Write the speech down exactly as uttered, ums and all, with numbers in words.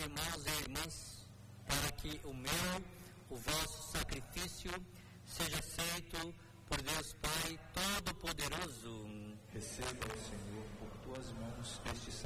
irmãos e irmãs, para que o meu, o vosso sacrifício seja aceito por Deus Pai Todo-Poderoso. Receba, Senhor, por tuas mãos este